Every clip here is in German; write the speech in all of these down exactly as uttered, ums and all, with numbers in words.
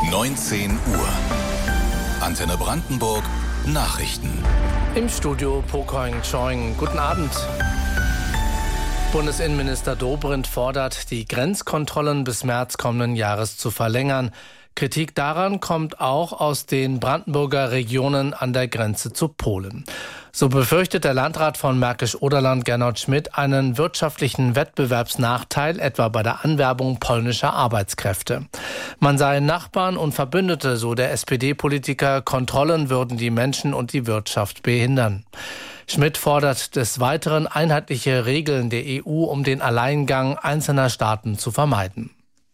neunzehn Uhr. Antenne Brandenburg Nachrichten. Im Studio Pokoing Choing. Guten Abend. Bundesinnenminister Dobrindt fordert, die Grenzkontrollen bis März kommenden Jahres zu verlängern. Kritik daran kommt auch aus den Brandenburger Regionen an der Grenze zu Polen. So befürchtet der Landrat von Märkisch-Oderland, Gernot Schmidt, einen wirtschaftlichen Wettbewerbsnachteil, etwa bei der Anwerbung polnischer Arbeitskräfte. Man sei Nachbarn und Verbündete, so der S P D-Politiker, Kontrollen würden die Menschen und die Wirtschaft behindern. Schmidt fordert des Weiteren einheitliche Regeln der E U, um den Alleingang einzelner Staaten zu vermeiden.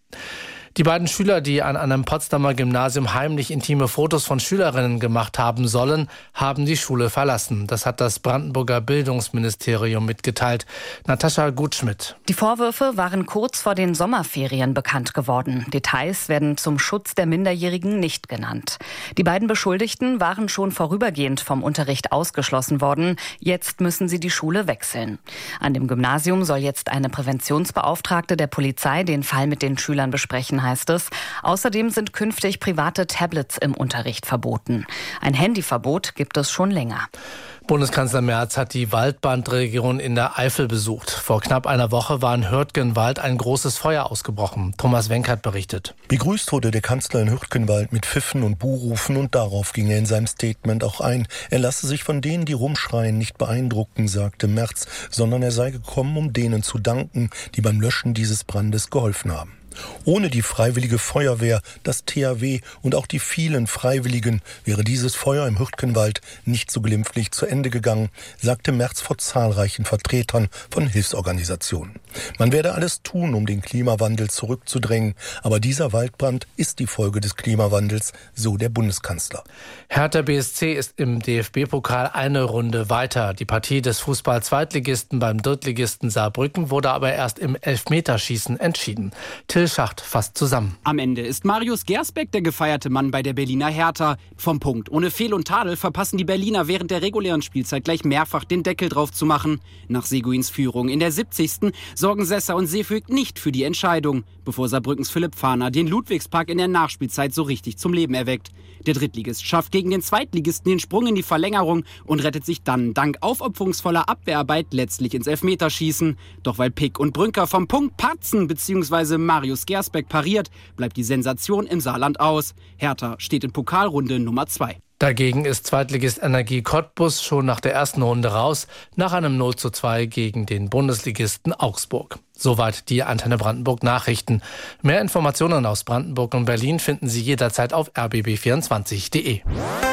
Die beiden Schüler, die an einem Potsdamer Gymnasium heimlich intime Fotos von Schülerinnen gemacht haben sollen, haben die Schule verlassen. Das hat das Brandenburger Bildungsministerium mitgeteilt. Natascha Gutschmidt. Die Vorwürfe waren kurz vor den Sommerferien bekannt geworden. Details werden zum Schutz der Minderjährigen nicht genannt. Die beiden Beschuldigten waren schon vorübergehend vom Unterricht ausgeschlossen worden. Jetzt müssen sie die Schule wechseln. An dem Gymnasium soll jetzt eine Präventionsbeauftragte der Polizei den Fall mit den Schülern besprechen, heißt es. Außerdem sind künftig private Tablets im Unterricht verboten. Ein Handyverbot gibt es schon länger. Bundeskanzler Merz hat die Waldbrandregion in der Eifel besucht. Vor knapp einer Woche war in Hürtgenwald ein großes Feuer ausgebrochen. Thomas Wenkert berichtet. Begrüßt wurde der Kanzler in Hürtgenwald mit Pfiffen und Buhrufen und darauf ging er in seinem Statement auch ein. Er lasse sich von denen, die rumschreien, nicht beeindrucken, sagte Merz, sondern er sei gekommen, um denen zu danken, die beim Löschen dieses Brandes geholfen haben. Ohne die Freiwillige Feuerwehr, das T H W und auch die vielen Freiwilligen wäre dieses Feuer im Hürtgenwald nicht so glimpflich zu Ende gegangen, sagte Merz vor zahlreichen Vertretern von Hilfsorganisationen. Man werde alles tun, um den Klimawandel zurückzudrängen, aber dieser Waldbrand ist die Folge des Klimawandels, so der Bundeskanzler. Hertha B S C ist im D F B-Pokal eine Runde weiter. Die Partie des Fußball-Zweitligisten beim Drittligisten Saarbrücken wurde aber erst im Elfmeterschießen entschieden. Till Schacht fasst zusammen. Am Ende ist Marius Gersbeck der gefeierte Mann bei der Berliner Hertha. Vom Punkt ohne Fehl und Tadel verpassen die Berliner während der regulären Spielzeit gleich mehrfach den Deckel drauf zu machen. Nach Seguins Führung in der siebzigsten sorgen Sessa und Seefüg nicht für die Entscheidung, bevor Saarbrückens Philipp Fahner den Ludwigspark in der Nachspielzeit so richtig zum Leben erweckt. Der Drittligist schafft gegen den Zweitligisten den Sprung in die Verlängerung und rettet sich dann dank aufopferungsvoller Abwehrarbeit letztlich ins Elfmeterschießen. Doch weil Pick und Brünker vom Punkt patzen bzw. Marius Gersbeck pariert, bleibt die Sensation im Saarland aus. Hertha steht in Pokalrunde Nummer zwei. Dagegen ist Zweitligist Energie Cottbus schon nach der ersten Runde raus, nach einem null zu zwei gegen den Bundesligisten Augsburg. Soweit die Antenne Brandenburg Nachrichten. Mehr Informationen aus Brandenburg und Berlin finden Sie jederzeit auf r b b vierundzwanzig punkt d e.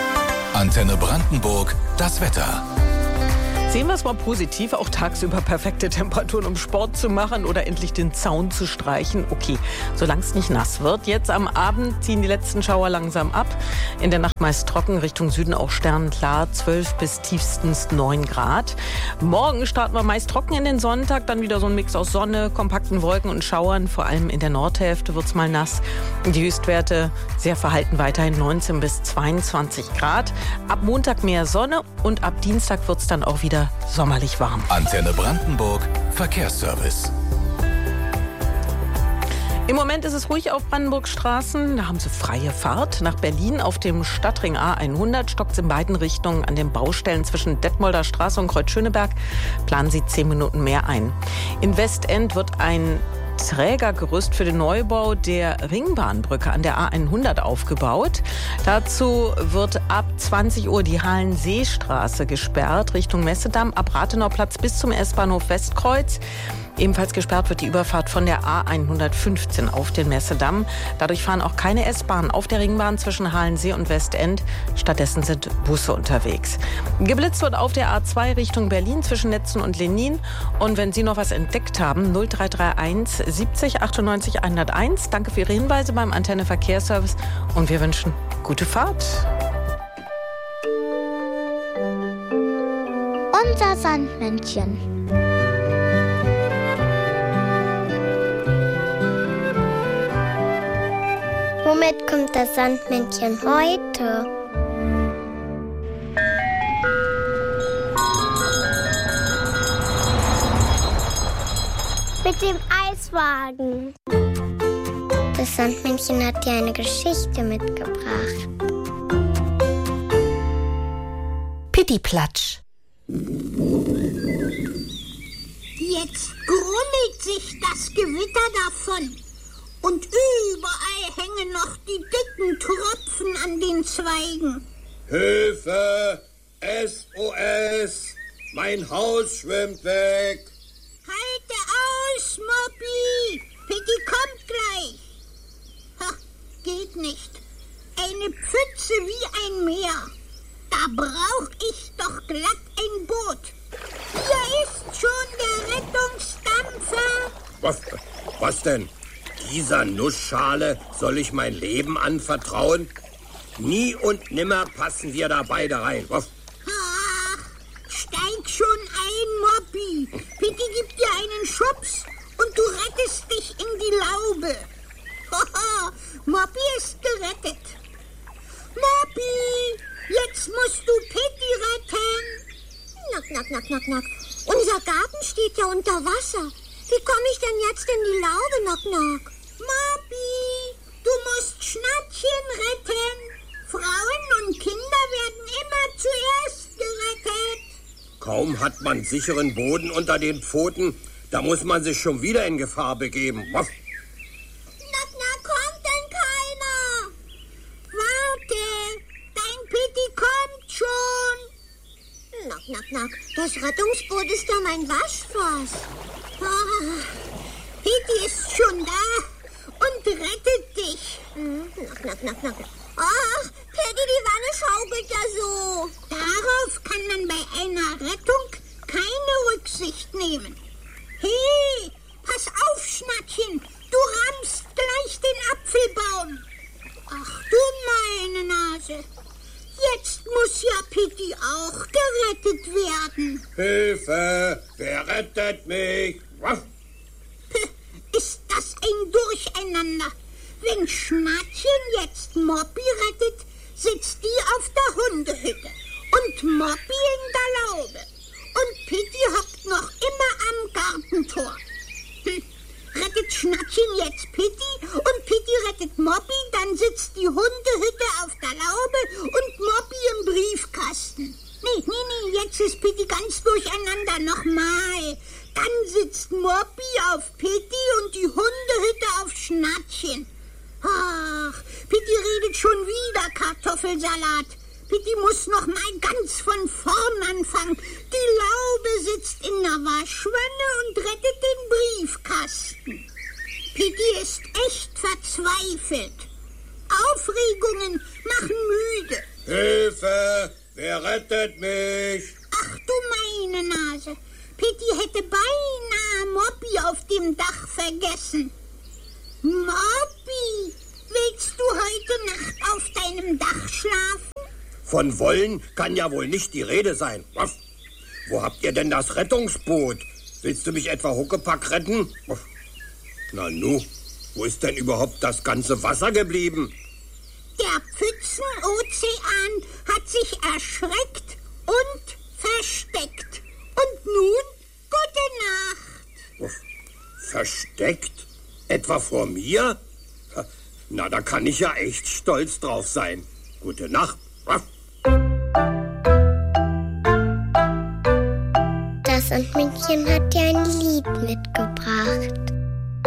Antenne Brandenburg, das Wetter. Sehen wir es mal positiv, auch tagsüber perfekte Temperaturen, um Sport zu machen oder endlich den Zaun zu streichen. Okay, solange es nicht nass wird. Jetzt am Abend ziehen die letzten Schauer langsam ab. In der Nacht meist trocken, Richtung Süden auch sternenklar, zwölf bis tiefstens neun Grad. Morgen starten wir meist trocken in den Sonntag, dann wieder so ein Mix aus Sonne, kompakten Wolken und Schauern. Vor allem in der Nordhälfte wird es mal nass. Die Höchstwerte sehr verhalten weiterhin neunzehn bis zweiundzwanzig Grad. Ab Montag mehr Sonne und ab Dienstag wird es dann auch wieder sommerlich warm. Antenne Brandenburg Verkehrsservice. Im Moment ist es ruhig auf Brandenburgs Straßen. Da haben Sie freie Fahrt. Nach Berlin auf dem Stadtring A hundert stockt es in beiden Richtungen an den Baustellen zwischen Detmolder Straße und Kreuzschöneberg. Planen Sie zehn Minuten mehr ein. In Westend wird ein Trägergerüst für den Neubau der Ringbahnbrücke an der A hundert aufgebaut. Dazu wird ab zwanzig Uhr die Hallenseestraße gesperrt Richtung Messedamm, ab Rathenauplatz bis zum S-Bahnhof Westkreuz. Ebenfalls gesperrt wird die Überfahrt von der A hundertfünfzehn auf den Messedamm. Dadurch fahren auch keine S-Bahnen auf der Ringbahn zwischen Halensee und Westend. Stattdessen sind Busse unterwegs. Geblitzt wird auf der A zwei Richtung Berlin zwischen Netzen und Lenin. Und wenn Sie noch was entdeckt haben, null drei drei eins siebzig achtundneunzig hunderteins. Danke für Ihre Hinweise beim Antenne Verkehrsservice und wir wünschen gute Fahrt. Unser Sandmännchen. Womit kommt das Sandmännchen heute? Mit dem Eiswagen. Das Sandmännchen hat dir eine Geschichte mitgebracht. Pittiplatsch. Jetzt grummelt sich das Gewitter davon. Und überall hängen noch die dicken Tropfen an den Zweigen. Hilfe! S O S! Mein Haus schwimmt weg! Halte aus, Moppy! Pitti kommt gleich! Ha, geht nicht. Eine Pfütze wie ein Meer. Da brauch ich doch glatt ein Boot. Hier ist schon der Rettungsdampfer. Was, was denn? Dieser Nussschale soll ich mein Leben anvertrauen? Nie und nimmer passen wir da beide rein. Was? Ach, steig schon ein, Moppy. Pitti gibt dir einen Schubs und du rettest dich in die Laube. Hoho, Moppy ist gerettet. Moppy, jetzt musst du Pitti retten. Knack, knack, knack, knack, knack. Unser Garten steht ja unter Wasser. Wie komme ich denn jetzt in die Laube, Knock, Knock? Moppy, du musst Schnattchen retten. Frauen und Kinder werden immer zuerst gerettet. Kaum hat man sicheren Boden unter den Pfoten, da muss man sich schon wieder in Gefahr begeben. Was? Knock, Knock, kommt denn keiner? Warte, dein Pitti kommt schon. Knock, knock, knock. Das Rettungsboot ist ja mein Waschfass. Ah, Pitti ist schon da und rettet dich. Hm, knock, knock, knock, knock. Ach, Pitti, die Wanne schaukelt ja so. Darauf kann man bei einer Rettung keine Rücksicht nehmen. Hey, pass auf, Schnattchen. Du rammst gleich den Apfelbaum. Ach du meine Nase. Jetzt muss ja Pitti auch gerettet werden. Hilfe! Wer rettet mich? Was? Ist das ein Durcheinander? Wenn Schnattchen jetzt Moppy rettet, sitzt die auf der Hundehütte und Moppy in der Laube. Und Pitti hockt noch immer am Gartentor. Hm. Rettet Schnattchen jetzt Pitti und Pitti rettet Moppy, dann sitzt die Hundehütte auf der Laube und Moppy im Briefkasten. Nee, nee, nee, jetzt ist Pitti ganz durcheinander. Nochmal. Dann sitzt Moppy auf Pitti und die Hundehütte auf Schnattchen. Ach, Pitti redet schon wieder Kartoffelsalat. Pitti muss noch mal ganz von vorn anfangen. Die Laube sitzt in der Waschwanne und rettet den Briefkasten. Pitti ist echt verzweifelt. Aufregungen machen müde. Hilfe! Wer rettet mich? Ach du meine Nase. Pitti hätte beinahe Moppy auf dem Dach vergessen. Moppy, willst du heute Nacht auf deinem Dach schlafen? Von wollen kann ja wohl nicht die Rede sein. Was? Wo habt ihr denn das Rettungsboot? Willst du mich etwa Huckepack retten? Na nu, wo ist denn überhaupt das ganze Wasser geblieben? Der Pfützenozean hat sich erschreckt und versteckt. Und nun, gute Nacht. Versteckt? Etwa vor mir? Na, da kann ich ja echt stolz drauf sein. Gute Nacht. Das Sandmännchen hat dir ein Lied mitgebracht.